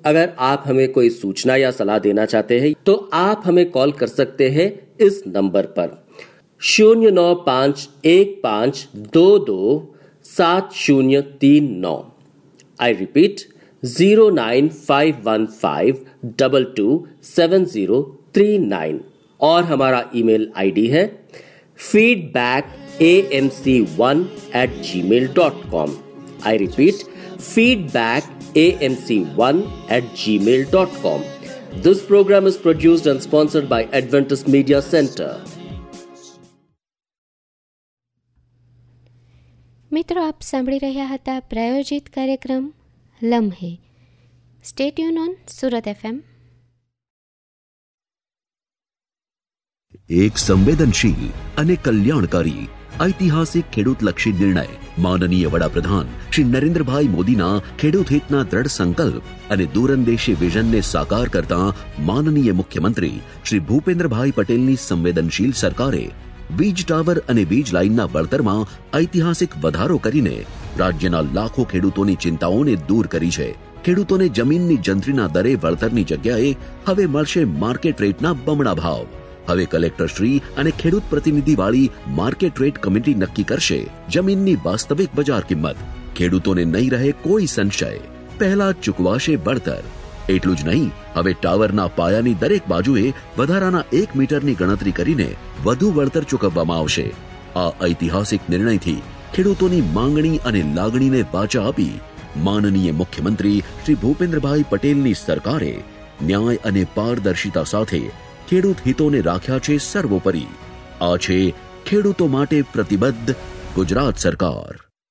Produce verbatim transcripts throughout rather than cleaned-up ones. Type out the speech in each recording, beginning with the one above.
अगर आप हमें कोई सूचना या सलाह देना चाहते हैं तो आप हमें कॉल कर सकते हैं इस नंबर पर शून्य नौ पाँच एक पाँच दो दो सात शून्य तीन नौ। I repeat zero nine five one five double two seven zero three nine. और हमारा ईमेल आईडी है feedback A M C one eight ji mail dot com. I repeat feedback a m c one at gmail dot com. This program is produced and sponsored by Adventist Media Center. મિત્રો, આપ સાંભળી રહ્યા હતા પ્રાયોજિત કાર્યક્રમ Lamhe. Stay tune on Surat FM. એક સંવેદનશીલ અને કલ્યાણકારી ઐતિહાસિક ખેડૂતલક્ષી નિર્ણય માનનીય વડાપ્રધાન શ્રી નરેન્દ્રભાઈ મોદીના ખેડૂત હિતના દ્રઢ સંકલ્પ અને દૂરંદેશી વિઝનને સાકાર કરતા માનનીય મુખ્યમંત્રી શ્રી ભૂપેન્દ્રભાઈ પટેલની સંવેદનશીલ સરકારે વીજ ટાવર અને વીજ લાઇનના વળતરમાં ઐતિહાસિક વધારો કરીને રાજ્યના લાખો ખેડૂતોની ચિંતાઓને દૂર કરી છે. ખેડૂતોને જમીનની જંત્રીના દરે વળતરની જગ્યાએ હવે મળશે માર્કેટ રેટના બમણા ભાવ. હવે કલેક્ટર શ્રી અને ખેડૂત પ્રતિનિધિ વાળી માર્કેટ રેટ કમિટી નક્કી કરશે જમીનની વાસ્તવિક બજાર કિંમત. ખેડૂતોને નહીં રહે કોઈ સંશય, પહેલા ચૂકવાશે વળતર. એટલું જ નહીં, હવે ટાવરના પાયાની દરેક બાજુએ વધારાના એક મીટરની ગણતરી કરીને વધુ વળતર ચૂકવવામાં આવશે. આ ઐતિહાસિક નિર્ણયથી ખેડૂતોની માંગણી અને લાગણીને વાચા આપી માનનીય મુખ્યમંત્રી શ્રી ભૂપેન્દ્રભાઈ પટેલની સરકારે ન્યાય અને પારદર્શિતા સાથે ખેડૂત હિતોને રાખ્યા છે સર્વોપરી. આ છે ખેડૂતો માટે પ્રતિબદ્ધ ગુજરાત સરકાર.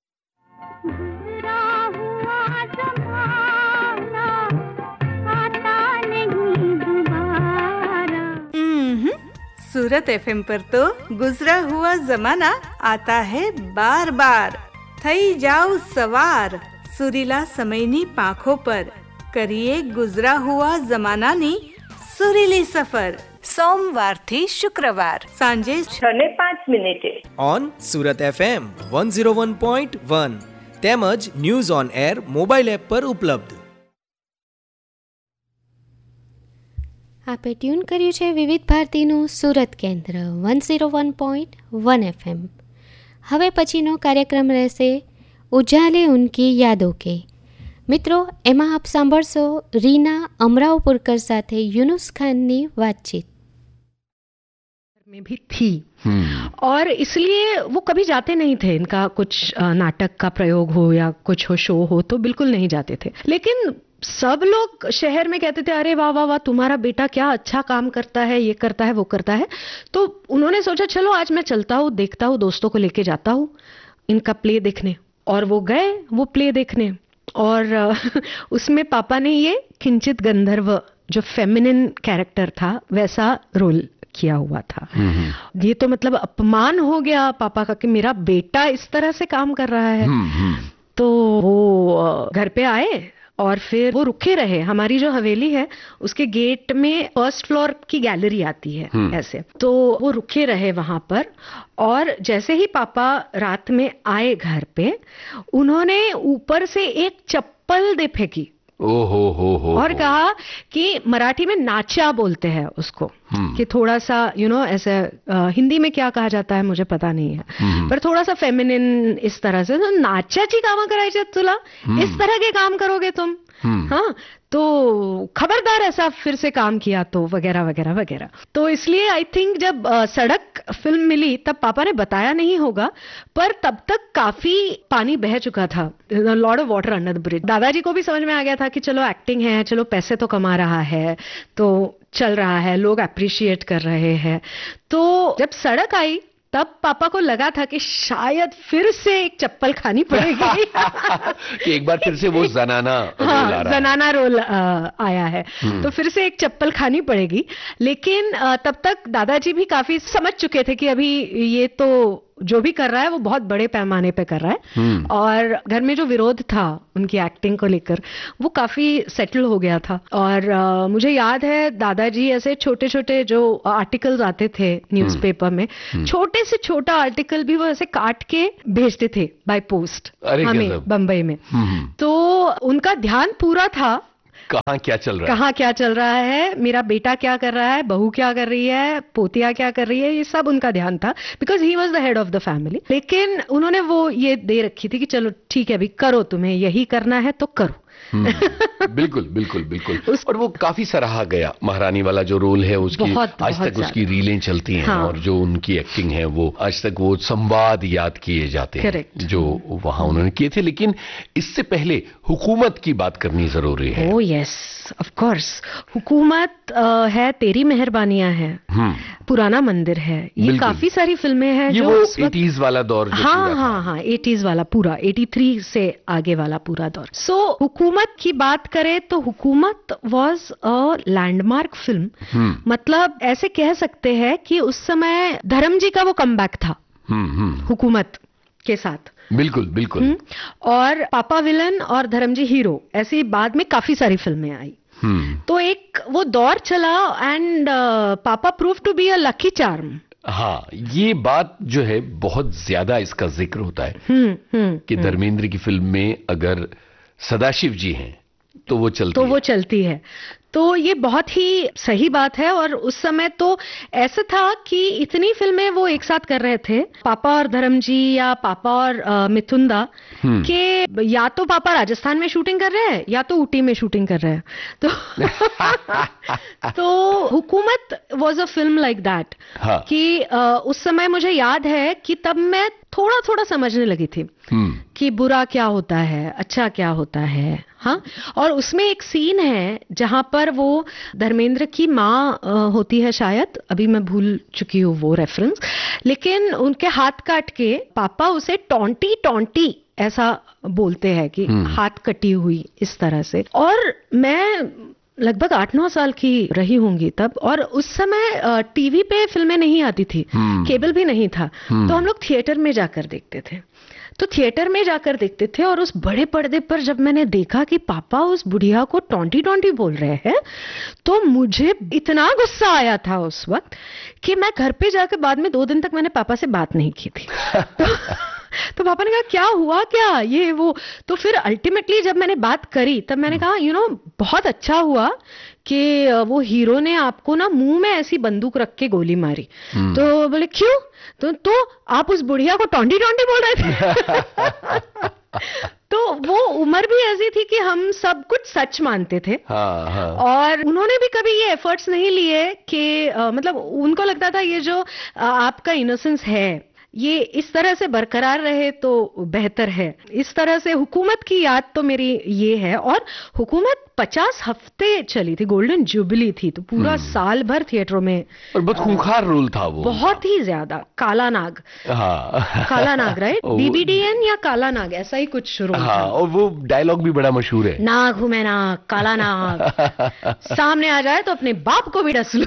सूरत एफएम पर तो गुजरा हुआ जमाना आता है बार बार. थई जाओ सवार सुरीला समयनी पाखो पर, करिए गुजरा हुआ जमानानी સુરીલી સફર. સોમવારથી શુક્રવાર સાંજે છ ને પાંચ મિનિટે on Surat FM one zero one point one તેમજ news on air mobile app પર ઉપલબ્ધ. આપે ટ્યુન કર્યું છે વિવિધ ભારતીનું સુરત કેન્દ્ર one zero one point one FM. હવે પછીનો કાર્યક્રમ રહેશે ઉજાલે ઉનકી યાદો કે. મિત્રો, એમાં આપ સાંભળશો રીના અમરાવપુરકર સાથે यूनुस खानની વાતચીત. में भी थी और इसलिए वो कभी जाते नहीं थे. इनका कुछ नाटक का प्रयोग हो या कुछ हो शो हो तो बिल्कुल नहीं जाते थे. लेकिन सब लोग शहर में कहते थे अरे वाह वाह वाह तुम्हारा बेटा क्या अच्छा काम करता है, ये करता है वो करता है. तो उन्होंने सोचा चलो आज मैं चलता हूँ, देखता हूँ, दोस्तों को लेके जाता हूँ इनका प्ले देखने. और वो गए वो प्ले देखने और उसमें पापा ने ये किंचित गंधर्व जो फेमिनिन कैरेक्टर था वैसा रोल किया हुआ था. ये तो मतलब अपमान हो गया पापा का कि मेरा बेटा इस तरह से काम कर रहा है. तो वो घर पे आए और फिर वो रुके रहे. हमारी जो हवेली है उसके गेट में फर्स्ट फ्लोर की गैलरी आती है ऐसे, तो वो रुके रहे वहां पर. और जैसे ही पापा रात में आए घर पे, उन्होंने ऊपर से एक चप्पल दे फेंकी. ओ हो हो हो और कहा कि मराठी में नाचा बोलते हैं उसको, कि थोड़ा सा यू नो ऐसे हिंदी में क्या कहा जाता है मुझे पता नहीं है, पर थोड़ा सा फेमिनिन इस तरह से. तो नाचाची कामं करायची तुला, इस तरह के काम करोगे तुम, हाँ तो खबरदार ऐसा फिर से काम किया तो वगैरह वगैरह वगैरह. तो इसलिए आई थिंक जब आ, सड़क फिल्म मिली तब पापा ने बताया नहीं होगा, पर तब तक काफी पानी बह चुका था, Lord of water under the bridge. दादाजी को भी समझ में आ गया था कि चलो एक्टिंग है, चलो पैसे तो कमा रहा है, तो चल रहा है, लोग अप्रिशिएट कर रहे हैं. तो जब सड़क आई तब पापा को लगा था कि शायद फिर से एक चप्पल खानी पड़ेगी. कि एक बार फिर से वो जनाना हाँ, रोल आ रहा जनाना रोल आ, आया है, तो फिर से एक चप्पल खानी पड़ेगी. लेकिन आ, तब तक दादाजी भी काफी समझ चुके थे कि अभी ये तो जो भी कर रहा है वो बहुत बड़े पैमाने पे कर रहा है. और घर में जो विरोध था उनकी एक्टिंग को लेकर वो काफी सेटल हो गया था. और आ, मुझे याद है दादाजी ऐसे छोटे छोटे जो आर्टिकल्स आते थे न्यूज़पेपर में, छोटे से छोटा आर्टिकल भी वो ऐसे काट के भेजते थे बाय पोस्ट हमें बम्बई में. तो उनका ध्यान पूरा था कहाँ क्या चल रहा है, कहाँ क्या चल रहा है, मेरा बेटा क्या कर रहा है, बहू क्या कर रही है, पोतिया क्या कर रही है, ये सब उनका ध्यान था, because he was the head of the family. लेकिन उन्होंने वो ये दे रखी थी कि चलो ठीक है अभी करो, तुम्हें यही करना है तो करो। बिल्कुल बिल्कुल बिल्कुल। और वो काफी सराहा गया, महारानी वाला जो रोल है उसकी बहुत, आज बहुत तक उसकी रीलें चलती हैं। हाँ। और जो उनकी एक्टिंग है वो आज तक वो संवाद याद किए जाते हैं Correct. जो वहां उन्होंने किए थे। लेकिन इससे पहले हुकूमत की बात करनी जरूरी है। ओह यस ऑफ कोर्स, हुकूमत है, तेरी मेहरबानियां है, पुराना मंदिर है, ये काफी सारी फिल्में हैं ये जो वो एटीज़ वाला दौर जो हाँ पूरा हाँ हाँ एटीज़ वाला पूरा तिरासी से आगे वाला पूरा दौर। सो so, हुकूमत की बात करें तो हुकूमत वाज अ लैंडमार्क फिल्म। मतलब ऐसे कह सकते हैं कि उस समय धर्म जी का वो कमबैक था हुकूमत के साथ। बिल्कुल बिल्कुल। और पापा विलन और धर्म जी हीरो, ऐसी बाद में काफी सारी फिल्में आई। तो एक वो दौर चला एंड पापा prove to be a lucky charm. हाँ, ये बात जो है बहुत ज्यादा इसका जिक्र होता है हुँ, हुँ, कि धर्मेंद्र की फिल्म में अगर सदाशिव जी हैं तो वो चलती तो है। वो चलती है। तो ये बहुत ही सही बात है। और उस समय तो ऐसा था कि इतनी फिल्में वो एक साथ कर रहे थे, पापा और धर्म जी या पापा और आ, मिथुंदा, कि या तो पापा राजस्थान में शूटिंग कर रहे हैं या तो ऊटी में शूटिंग कर रहे हैं। तो तो हुकूमत was a film like that कि आ, उस समय मुझे याद है कि तब मैं थोड़ा थोड़ा समझने लगी थी कि बुरा क्या होता है, अच्छा क्या होता है। हाँ, और उसमें एक सीन है जहां पर वो धर्मेंद्र की माँ होती है, शायद अभी मैं भूल चुकी हूँ वो रेफरेंस, लेकिन उनके हाथ काट के पापा उसे टॉन्टी टॉन्टी ऐसा बोलते हैं कि हाथ कटी हुई इस तरह से। और मैं लगभग आठ नौ साल की रही होंगी तब, और उस समय टीवी पे फिल्में नहीं आती थी, केबल भी नहीं था, तो हम लोग थिएटर में जाकर देखते थे। तो थिएटर में जाकर देखते थे और उस बड़े पर्दे पर जब मैंने देखा कि पापा उस बुढ़िया को टॉन्टी टॉन्टी बोल रहे हैं, तो मुझे इतना गुस्सा आया था उस वक्त कि मैं घर पे जाकर बाद में दो दिन तक मैंने पापा से बात नहीं की थी। तो, तो पापा ने कहा क्या हुआ क्या ये वो। तो फिर अल्टीमेटली जब मैंने बात करी तब मैंने कहा यू नो बहुत अच्छा हुआ कि वो हीरो ने आपको ना मुंह में ऐसी बंदूक रख के गोली मारी। तो बोले क्यों? तो तो आप उस बुढ़िया को टॉन्टी टॉन्टी बोल रहे थे। तो वो उम्र भी ऐसी थी कि हम सब कुछ सच मानते थे। हाँ, हाँ। और उन्होंने भी कभी ये एफर्ट्स नहीं लिए कि आ, मतलब उनको लगता था ये जो आ, आपका इनोसेंस है ये इस तरह से बरकरार रहे तो बेहतर है। इस तरह से हुकूमत की याद तो मेरी ये है। और हुकूमत पचास हफ्ते चली थी, गोल्डन जुबली थी, तो पूरा साल भर थिएटरों में। और बहुत खूंखार रोल था वो, बहुत ही ज्यादा। काला नाग, हाँ। काला नाग राइट, बीबीडीएन या काला नाग ऐसा ही कुछ रोल हाँ, था। और वो डायलॉग भी बड़ा मशहूर है, नाग हूं मैं नाग, काला नाग, सामने आ जाए तो अपने बाप को भी डस लो।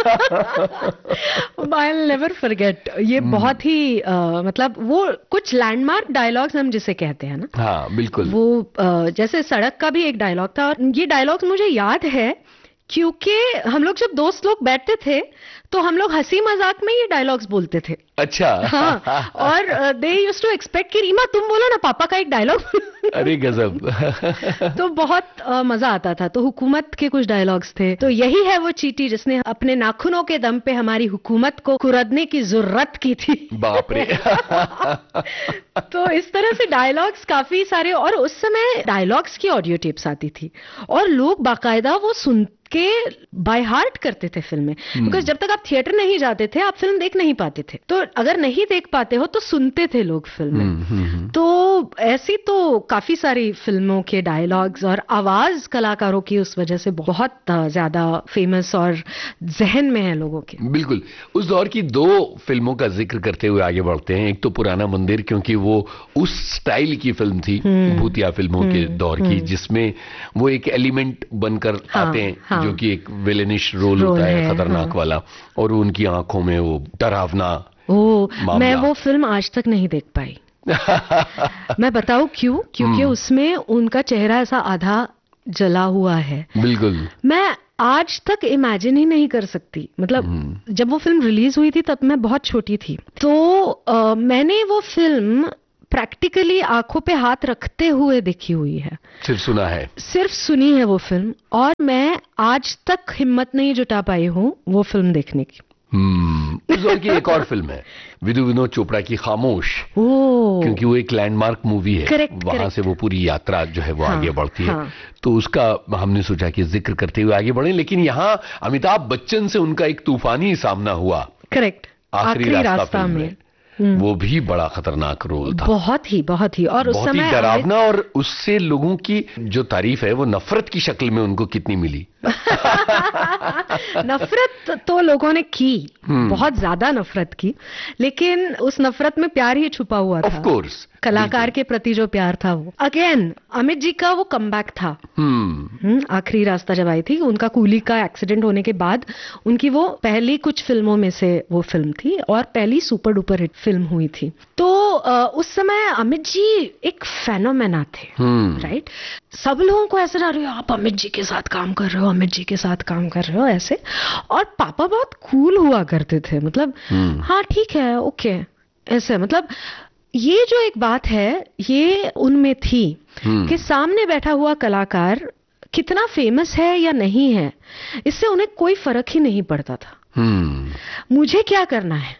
I will never forget. ये बहुत ही Uh, मतलब वो कुछ लैंडमार्क डायलॉग्स हम जिसे कहते हैं ना, हाँ बिल्कुल। वो uh, जैसे सड़क का भी एक डायलॉग था, और ये डायलॉग्स मुझे याद है क्योंकि हम लोग जब दोस्त लोग बैठते थे तो हम लोग हंसी मजाक में ये डायलॉग्स बोलते थे। अच्छा। हाँ, और दे यूज्ड टू एक्सपेक्ट कि रीमा तुम बोलो ना पापा का एक डायलॉग। अरे गजब। तो बहुत uh, मजा आता था। तो हुकूमत के कुछ डायलॉग्स थे। तो यही है वो चींटी जिसने अपने नाखूनों के दम पे हमारी हुकूमत को कुरदने की जरूरत की थी। बाप रे। तो इस तरह से डायलॉग्स काफी सारे। और उस समय डायलॉग्स की ऑडियो टेप्स आती थी और लोग बाकायदा वो सुन के बाय हार्ट करते थे फिल्में, बिकॉज जब तक आप थिएटर नहीं जाते थे आप फिल्म देख नहीं पाते थे। तो अगर नहीं देख पाते हो तो सुनते थे लोग फिल्में। तो ऐसी तो काफी सारी फिल्मों के डायलॉग्स और आवाज कलाकारों की उस वजह से बहुत ज्यादा फेमस और जहन में है लोगों के। बिल्कुल। उस दौर की दो फिल्मों का जिक्र करते हुए आगे बढ़ते हैं। एक तो पुराना मंदिर, क्योंकि वो उस स्टाइल की फिल्म थी, भूतिया फिल्मों के दौर की, जिसमें वो एक एलिमेंट बनकर हाँ, आते हैं हाँ, जो कि एक विलेनिश रोल, रोल होता है, है खतरनाक हाँ, वाला, और उनकी आंखों में वो डरावना। ओ, मैं वो फिल्म आज तक नहीं देख पाई। मैं बताऊं क्यों? क्योंकि उसमें उनका चेहरा ऐसा आधा जला हुआ है। बिल्कुल। मैं आज तक इमेजिन ही नहीं कर सकती। मतलब जब वो फिल्म रिलीज हुई थी तब मैं बहुत छोटी थी। तो आ, मैंने वो फिल्म प्रैक्टिकली आंखों पे हाथ रखते हुए देखी हुई है, सिर्फ सुना है, सिर्फ सुनी है वो फिल्म, और मैं आज तक हिम्मत नहीं जुटा पाई हूँ वो फिल्म देखने की। हम्म उस दौर की एक और फिल्म है विदु विनोद चोपड़ा की खामोश, ओ, क्योंकि वो एक लैंडमार्क मूवी है, correct, वहां correct. से वो पूरी यात्रा जो है वो हाँ, आगे बढ़ती हाँ. है, तो उसका हमने सोचा कि जिक्र करते हुए आगे बढ़े। लेकिन यहाँ अमिताभ बच्चन से उनका एक तूफानी सामना हुआ, करेक्ट, आखिरी रास्ता, रास्ता फिल्म में, में। वो भी बड़ा खतरनाक रोल था, बहुत ही बहुत ही और उस बहुत समय ही डरावना, और उससे लोगों की जो तारीफ है वो नफरत की शक्ल में उनको कितनी मिली। नफरत तो लोगों ने की, बहुत ज्यादा नफरत की, लेकिन उस नफरत में प्यार ही छुपा हुआ था, ऑफ कोर्स, कलाकार के प्रति जो प्यार था वो। अगेन अमित जी का वो कमबैक था। हम्म आखिरी रास्ता जब आई थी, उनका कूली का एक्सीडेंट होने के बाद उनकी वो पहली कुछ फिल्मों में से वो फिल्म थी, और पहली सुपर डुपर हिट फिल्म हुई थी। तो आ, उस समय अमित जी एक फेनोमेना थे, राइट? सब लोगों को ऐसा लग रहा है आप अमित जी के साथ काम कर रहे हो, अमित जी के साथ काम कर रहे हो ऐसे। और पापा बहुत कूल हुआ करते थे, मतलब हाँ ठीक है ओके ऐसे, मतलब ये जो एक बात है ये उनमें थी कि सामने बैठा हुआ कलाकार कितना फेमस है या नहीं है, इससे उन्हें कोई फर्क ही नहीं पड़ता था। मुझे क्या करना है,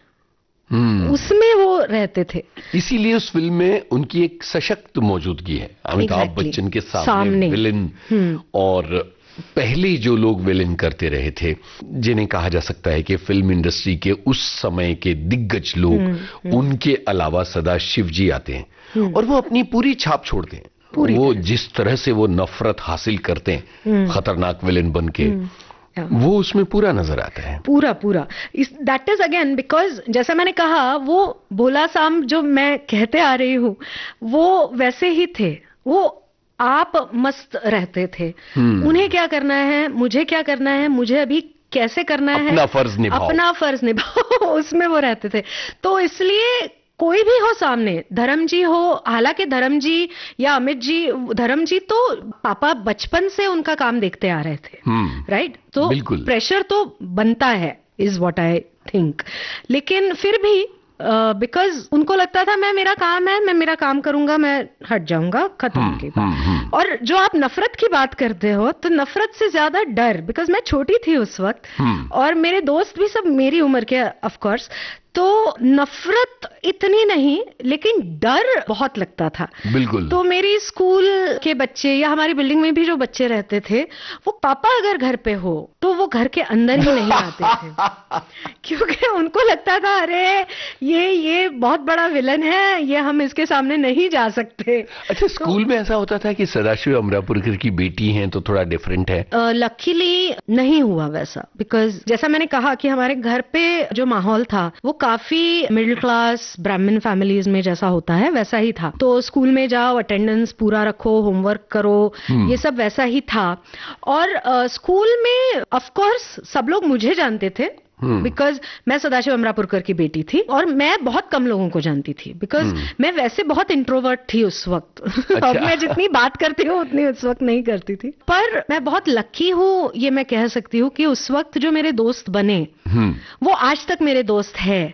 उसमें वो रहते थे। इसीलिए उस फिल्म में उनकी एक सशक्त मौजूदगी है, अमिताभ exactly. बच्चन के सामने, सामने। विलेन, और पहले जो लोग विलेन करते रहे थे, जिन्हें कहा जा सकता है कि फिल्म इंडस्ट्री के उस समय के दिग्गज लोग, हुँ, हुँ. उनके अलावा सदा शिव जी आते हैं और वो अपनी पूरी छाप छोड़ते हैं। वो जिस तरह से वो नफरत हासिल करते हैं खतरनाक विलेन बन के, वो उसमें पूरा नजर आता है, पूरा पूरा। दैट इज अगेन बिकॉज जैसा मैंने कहा, वो भोला साम जो मैं कहते आ रही हूँ वो वैसे ही थे। वो आप मस्त रहते थे, उन्हें क्या करना है, मुझे क्या करना है, मुझे अभी कैसे करना है, अपना फर्ज निभाओ, अपना फर्ज निभाओ उसमें वो रहते थे। तो इसलिए कोई भी हो सामने, धर्म जी हो, हालांकि धर्म जी या अमित जी, धर्म जी तो पापा बचपन से उनका काम देखते आ रहे थे, राइट? तो प्रेशर तो बनता है, इज व्हाट आई थिंक। लेकिन फिर भी बिकॉज uh, उनको लगता था मैं, मेरा काम है, मैं मेरा काम करूंगा, मैं हट जाऊंगा, खत्म की बात। और जो आप नफरत की बात करते हो, तो नफरत से ज्यादा डर, बिकॉज मैं छोटी थी उस वक्त और मेरे दोस्त भी सब मेरी उम्र के ऑफ कोर्स, तो नफरत इतनी नहीं लेकिन डर बहुत लगता था। बिल्कुल। तो मेरी स्कूल के बच्चे या हमारी बिल्डिंग में भी जो बच्चे रहते थे, वो पापा अगर घर पे हो तो वो घर के अंदर ही नहीं आते थे क्योंकि उनको लगता था अरे ये ये बहुत बड़ा विलन है, ये हम इसके सामने नहीं जा सकते। अच्छा, स्कूल तो, में ऐसा होता था कि सदाशिव अमरापुरकर की बेटी हैं तो थोड़ा डिफरेंट है? लकीली uh, नहीं हुआ वैसा, बिकॉज जैसा मैंने कहा कि हमारे घर पे जो माहौल था वो काफी मिडिल क्लास ब्राह्मण फैमिलीज में जैसा होता है वैसा ही था। तो स्कूल में जाओ, अटेंडेंस पूरा रखो, होमवर्क करो, ये सब वैसा ही था। और uh, स्कूल में ऑफ कोर्स सब लोग मुझे जानते थे बिकॉज मैं सदाशिव अमरापुरकर की बेटी थी, और मैं बहुत कम लोगों को जानती थी बिकॉज मैं वैसे बहुत इंट्रोवर्ट थी उस वक्त। अच्छा। अब मैं जितनी बात करती हूँ उतनी उस वक्त नहीं करती थी, पर मैं बहुत लकी हूँ, ये मैं कह सकती हूँ कि उस वक्त जो मेरे दोस्त बने वो आज तक मेरे दोस्त है।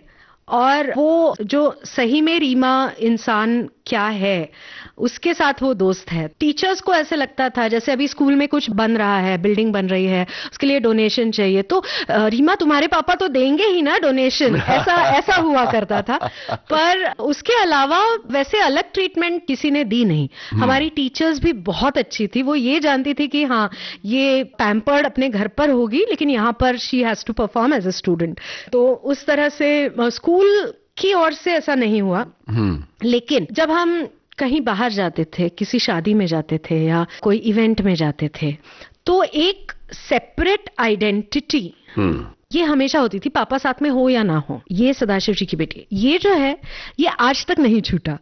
और वो जो सही में रीमा इंसान क्या है उसके साथ वो दोस्त है। टीचर्स को ऐसे लगता था जैसे अभी स्कूल में कुछ बन रहा है, बिल्डिंग बन रही है, उसके लिए डोनेशन चाहिए, तो रीमा तुम्हारे पापा तो देंगे ही ना डोनेशन, ऐसा ऐसा हुआ करता था। पर उसके अलावा वैसे अलग ट्रीटमेंट किसी ने दी नहीं। हमारी टीचर्स भी बहुत अच्छी थी, वो ये जानती थी कि हाँ ये पैम्पर्ड अपने घर पर होगी लेकिन यहाँ पर she has to perform as a student. तो उस तरह से स्कूल की ओर से ऐसा नहीं हुआ। लेकिन जब हम कहीं बाहर जाते थे, किसी शादी में जाते थे या कोई इवेंट में जाते थे, तो एक सेपरेट आइडेंटिटी ये हमेशा होती थी, पापा साथ में हो या ना हो। ये सदाशिव जी की बेटी, ये जो है ये आज तक नहीं छूटा,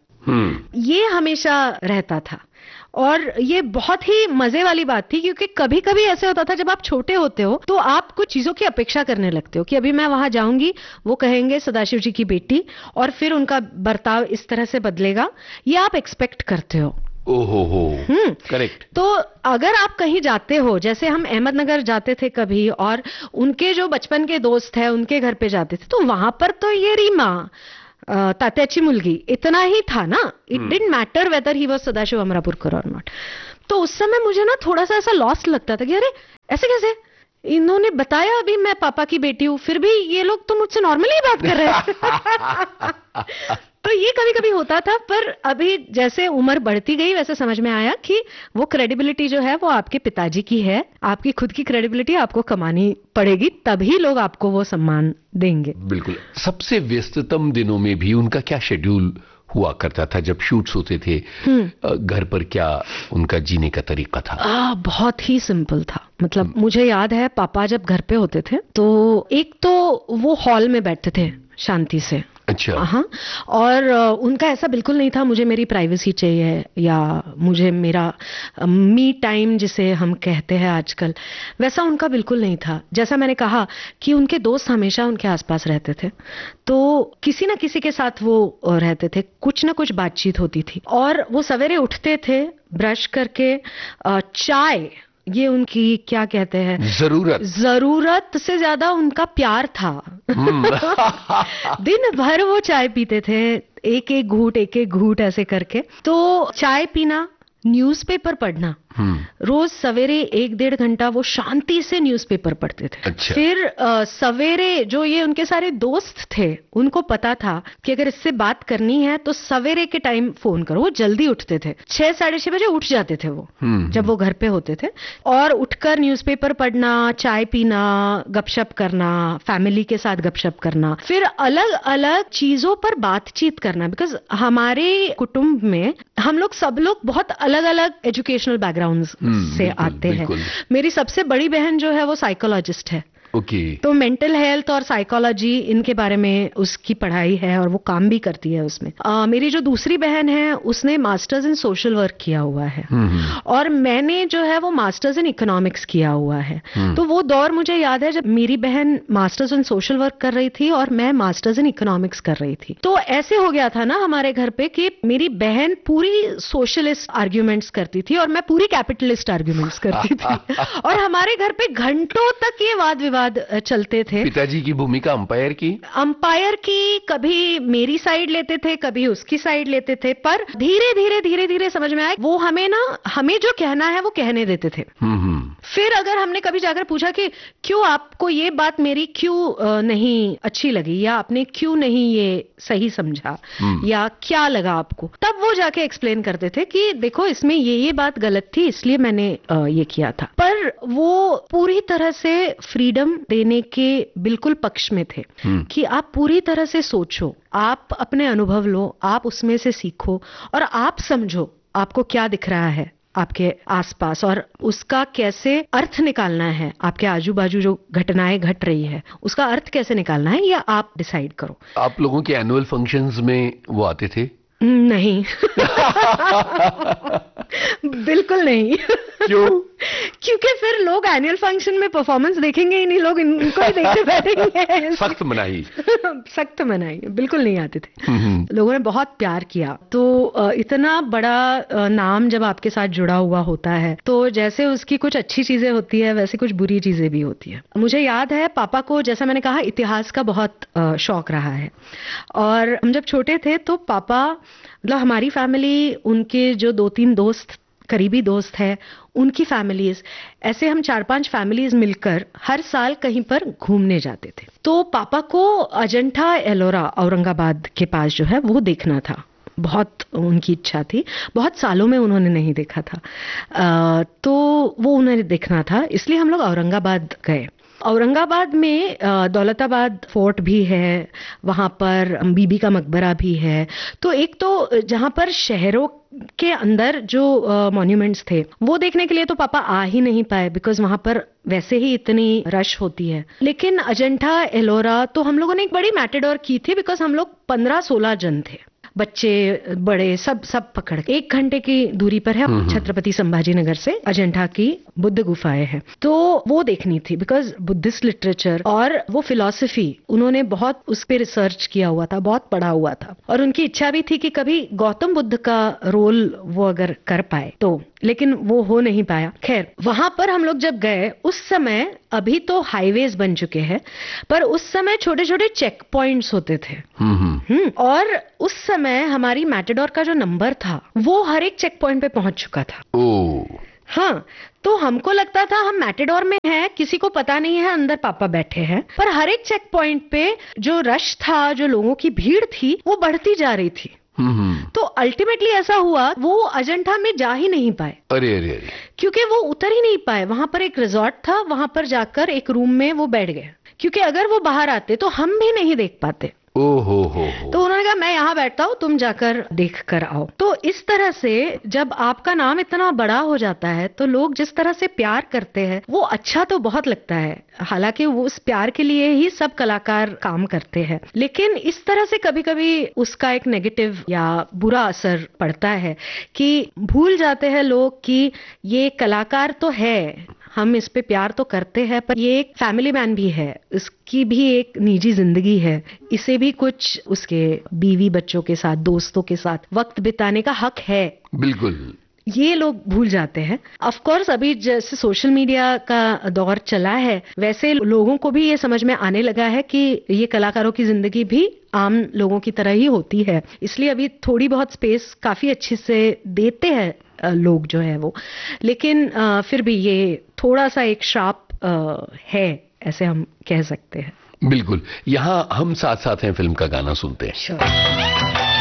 ये हमेशा रहता था। और ये बहुत ही मजे वाली बात थी क्योंकि कभी कभी ऐसे होता था जब आप छोटे होते हो तो आप कुछ चीजों की अपेक्षा करने लगते हो कि अभी मैं वहां जाऊंगी, वो कहेंगे सदाशिव जी की बेटी, और फिर उनका बर्ताव इस तरह से बदलेगा, ये आप एक्सपेक्ट करते हो। ओहो हो, करेक्ट। तो अगर आप कहीं जाते हो, जैसे हम अहमदनगर जाते थे कभी और उनके जो बचपन के दोस्त हैं उनके घर पे जाते थे, तो वहां पर तो ये रीमा तात्याची मुलगी, इतना ही था ना. It didn't matter whether he was Sadashiv Amrapurkar और नॉट. तो उस समय मुझे ना थोड़ा सा ऐसा लॉस लगता था कि अरे ऐसे कैसे, इन्होंने बताया अभी मैं पापा की बेटी हूं, फिर भी ये लोग तो मुझसे नॉर्मली बात कर रहे हैं. तो ये कभी कभी होता था. पर अभी जैसे उम्र बढ़ती गई वैसे समझ में आया कि वो क्रेडिबिलिटी जो है वो आपके पिताजी की है. आपकी खुद की क्रेडिबिलिटी आपको कमानी पड़ेगी, तभी लोग आपको वो सम्मान देंगे. बिल्कुल. सबसे व्यस्ततम दिनों में भी उनका क्या शेड्यूल हुआ करता था जब शूट्स होते थे? घर पर क्या उनका जीने का तरीका था? आ, बहुत ही सिंपल था. मतलब मुझे याद है पापा जब घर पे होते थे तो एक तो वो हॉल में बैठते थे शांति से. अच्छा. हाँ. और उनका ऐसा बिल्कुल नहीं था मुझे मेरी प्राइवेसी चाहिए या मुझे मेरा मी टाइम जिसे हम कहते हैं आजकल, वैसा उनका बिल्कुल नहीं था. जैसा मैंने कहा कि उनके दोस्त हमेशा उनके आसपास रहते थे, तो किसी ना किसी के साथ वो रहते थे, कुछ ना कुछ बातचीत होती थी. और वो सवेरे उठते थे, ब्रश करके चाय, ये उनकी क्या कहते हैं, जरूरत जरूरत से ज्यादा उनका प्यार था. दिन भर वो चाय पीते थे, एक एक घूंट एक एक घूंट ऐसे करके. तो चाय पीना, न्यूज़पेपर पढ़ना, रोज सवेरे एक डेढ़ घंटा वो शांति से न्यूज़पेपर पढ़ते थे. अच्छा. फिर आ, सवेरे जो ये उनके सारे दोस्त थे उनको पता था कि अगर इससे बात करनी है तो सवेरे के टाइम फोन करो. वो जल्दी उठते थे, छह साढ़े छह बजे उठ जाते थे वो जब वो घर पे होते थे. और उठकर न्यूज़पेपर पढ़ना, चाय पीना, गपशप करना, फैमिली के साथ गपशप करना, फिर अलग अलग चीजों पर बातचीत करना. बिकॉज हमारे कुटुंब में हम लोग सब लोग बहुत अलग अलग एजुकेशनल बैकग्राउंड से आते हैं. मेरी सबसे बड़ी बहन जो है वो साइकोलॉजिस्ट है. Okay okay. तो मेंटल हेल्थ और साइकोलॉजी इनके बारे में उसकी पढ़ाई है और वो काम भी करती है उसमें. आ, मेरी जो दूसरी बहन है उसने मास्टर्स इन सोशल वर्क किया हुआ है और मैंने जो है वो मास्टर्स इन इकोनॉमिक्स किया हुआ है. तो वो दौर मुझे याद है जब मेरी बहन मास्टर्स इन सोशल वर्क कर रही थी और मैं मास्टर्स इन इकोनॉमिक्स कर रही थी. तो ऐसे हो गया था ना हमारे घर पे कि मेरी बहन पूरी सोशलिस्ट आर्ग्यूमेंट्स करती थी और मैं पूरी कैपिटलिस्ट आर्ग्यूमेंट्स करती थी. और हमारे घर पे घंटों तक ये वाद विवाद चलते थे. पिताजी की भूमिका अंपायर की अंपायर की कभी मेरी साइड लेते थे, कभी उसकी साइड लेते थे. पर धीरे धीरे धीरे धीरे समझ में आया वो हमें ना हमें जो कहना है वो कहने देते थे. फिर अगर हमने कभी जाकर पूछा कि क्यों आपको ये बात मेरी क्यों नहीं अच्छी लगी या आपने क्यों नहीं ये सही समझा या क्या लगा आपको, तब वो जाके एक्सप्लेन करते थे कि देखो इसमें ये ये बात गलत थी इसलिए मैंने ये किया था. पर वो पूरी तरह से फ्रीडम देने के बिल्कुल पक्ष में थे कि आप पूरी तरह से सोचो, आप अपने अनुभव लो, आप उसमें से सीखो और आप समझो आपको क्या दिख रहा है आपके आसपास और उसका कैसे अर्थ निकालना है. आपके आजू बाजू जो घटनाएं घट रही है उसका अर्थ कैसे निकालना है या आप डिसाइड करो. आप लोगों के एनुअल फंक्शंस में वो आते थे? नहीं. बिल्कुल नहीं. क्यों? क्योंकि फिर लोग एनुअल फंक्शन में परफॉर्मेंस देखेंगे ही नहीं, लोग इनको ही देखते बैठेंगे. सख्त मनाही. सख्त मनाही. बिल्कुल नहीं आते थे. लोगों ने बहुत प्यार किया. तो इतना बड़ा नाम जब आपके साथ जुड़ा हुआ होता है तो जैसे उसकी कुछ अच्छी चीजें होती है वैसे कुछ बुरी चीजें भी होती है. मुझे याद है पापा को, जैसा मैंने कहा, इतिहास का बहुत शौक रहा है और हम जब छोटे थे तो पापा, मतलब हमारी फैमिली, उनके जो दो तीन दोस्त, करीबी दोस्त है, उनकी फैमिलीज, ऐसे हम चार पांच फैमिलीज मिलकर हर साल कहीं पर घूमने जाते थे. तो पापा को अजंठा एलोरा औरंगाबाद के पास जो है वो देखना था. बहुत उनकी इच्छा थी, बहुत सालों में उन्होंने नहीं देखा था. आ, तो वो उन्हें देखना था, इसलिए हम लोग औरंगाबाद गए. औरंगाबाद में दौलताबाद फोर्ट भी है, वहाँ पर बीबी का मकबरा भी है. तो एक तो जहाँ पर शहरों के अंदर जो मॉन्यूमेंट्स थे वो देखने के लिए तो पापा आ ही नहीं पाए बिकॉज वहाँ पर वैसे ही इतनी रश होती है. लेकिन अजंठा एलोरा तो हम लोगों ने एक बड़ी मैटेडोर की थी बिकॉज हम लोग पंद्रह सोलह जन थे, बच्चे बड़े सब सब पकड़. एक घंटे की दूरी पर है छत्रपति संभाजी नगर से अजंठा की बुद्ध गुफाएं हैं. तो वो देखनी थी बिकॉज बुद्धिस्ट लिटरेचर और वो फिलॉसफी उन्होंने बहुत उस पर रिसर्च किया हुआ था, बहुत पढ़ा हुआ था और उनकी इच्छा भी थी कि कभी गौतम बुद्ध का रोल वो अगर कर पाए तो, लेकिन वो हो नहीं पाया. खैर, वहां पर हम लोग जब गए उस समय अभी तो हाईवेज बन चुके हैं, पर उस समय छोटे छोटे चेक पॉइंट्स होते थे। हम्म और उस समय हमारी मैटाडोर का जो नंबर था वो हर एक चेक पॉइंट पे पहुंच चुका था। ओ हाँ, तो हमको लगता था हम मैटाडोर में हैं, किसी को पता नहीं है अंदर पापा बैठे हैं, पर हर एक चेक पॉइंट पे जो रश था, जो लोगों की भीड़ थी, वो बढ़ती जा रही थी। तो अल्टीमेटली ऐसा हुआ, वो अजंठा में जा ही नहीं पाए। अरे अरे अरे क्योंकि वो उतर ही नहीं पाए। वहां पर एक रिजॉर्ट था, वहां पर जाकर एक रूम में वो बैठ गए, क्योंकि अगर वो बाहर आते तो हम भी नहीं देख पाते। ओ हो हो हो। तो उन्होंने कहा मैं यहाँ बैठता हूँ, तुम जाकर देख कर आओ। तो इस तरह से जब आपका नाम इतना बड़ा हो जाता है तो लोग जिस तरह से प्यार करते हैं वो अच्छा तो बहुत लगता है। हालांकि वो उस प्यार के लिए ही सब कलाकार काम करते हैं, लेकिन इस तरह से कभी कभी उसका एक नेगेटिव या बुरा असर पड़ता है कि भूल जाते हैं लोग कि ये कलाकार तो है, हम इस पे प्यार तो करते हैं, पर ये एक फैमिली मैन भी है, इसकी भी एक निजी जिंदगी है, इसे भी कुछ उसके बीवी बच्चों के साथ, दोस्तों के साथ वक्त बिताने का हक है। बिल्कुल, ये लोग भूल जाते हैं। ऑफ कोर्स अभी जैसे सोशल मीडिया का दौर चला है, वैसे लोगों को भी ये समझ में आने लगा है कि ये कलाकारों की जिंदगी भी आम लोगों की तरह ही होती है, इसलिए अभी थोड़ी बहुत स्पेस काफी अच्छे से देते हैं लोग जो है वो। लेकिन आ, फिर भी ये थोड़ा सा एक श्राप आ, है, ऐसे हम कह सकते हैं। बिल्कुल। यहाँ हम साथ साथ हैं फिल्म का गाना सुनते हैं। Sure.